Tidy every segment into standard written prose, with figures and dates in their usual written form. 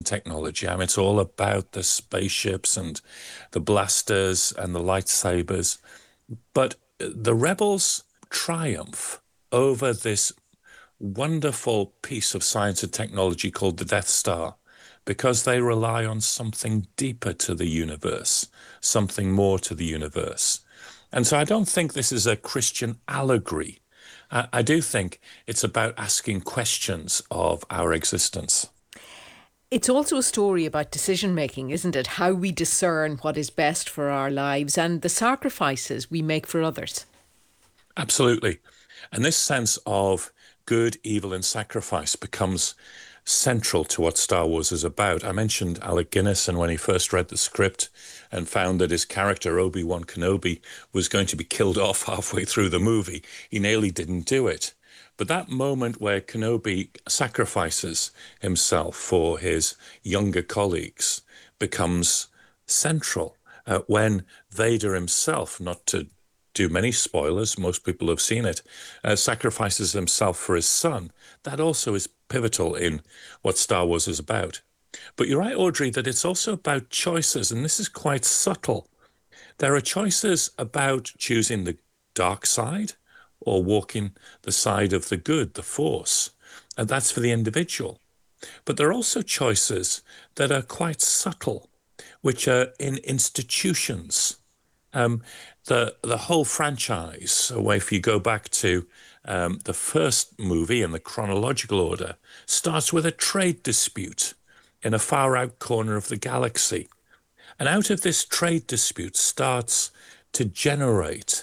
technology. I mean, it's all about the spaceships and the blasters and the lightsabers. But the rebels triumph over this wonderful piece of science and technology called the Death Star because they rely on something deeper to the universe, something more to the universe. And so I don't think this is a Christian allegory. I do think it's about asking questions of our existence. It's also a story about decision making, isn't it? How we discern what is best for our lives and the sacrifices we make for others. Absolutely. And this sense of good, evil, and sacrifice becomes central to what Star Wars is about. I mentioned Alec Guinness, and when he first read the script and found that his character, Obi-Wan Kenobi, was going to be killed off halfway through the movie, he nearly didn't do it. But that moment where Kenobi sacrifices himself for his younger colleagues becomes central. When Vader himself, not to do many spoilers, most people have seen it, sacrifices himself for his son. That also is pivotal in what Star Wars is about. But you're right, Audrey, that it's also about choices, and this is quite subtle. There are choices about choosing the dark side or walking the side of the good, the force, and that's for the individual. But there are also choices that are quite subtle, which are in institutions. Um, the whole franchise. So if you go back to the first movie in the chronological order, starts with a trade dispute in a far out corner of the galaxy, and out of this trade dispute starts to generate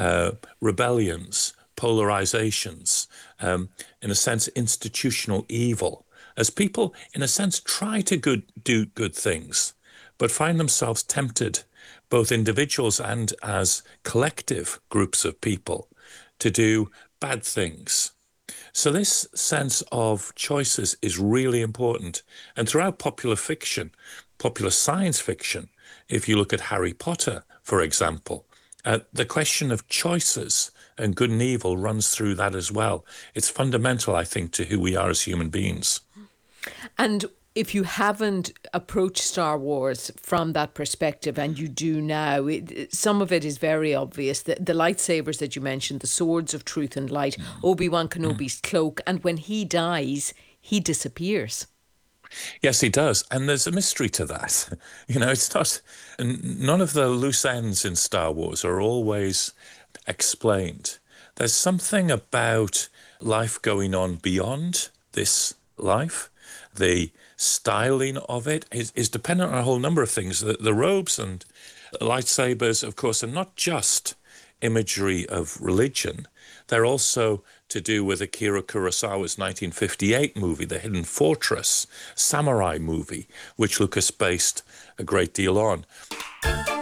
rebellions, polarizations, in a sense, institutional evil, as people, in a sense, try to do good things, but find themselves tempted, both individuals and as collective groups of people, to do bad things. So this sense of choices is really important. And throughout popular fiction, popular science fiction, if you look at Harry Potter, for example, the question of choices and good and evil runs through that as well. It's fundamental, I think, to who we are as human beings. And if you haven't approached Star Wars from that perspective, and you do now, some of it is very obvious. The lightsabers that you mentioned, the swords of truth and light, Obi-Wan Kenobi's cloak, and when he dies, he disappears. Yes, he does. And there's a mystery to that. You know, it's not, none of the loose ends in Star Wars are always explained. There's something about life going on beyond this life. The styling of it is dependent on a whole number of things. The robes and lightsabers, of course, are not just imagery of religion. They're also to do with Akira Kurosawa's 1958 movie, The Hidden Fortress, samurai movie, which Lucas based a great deal on.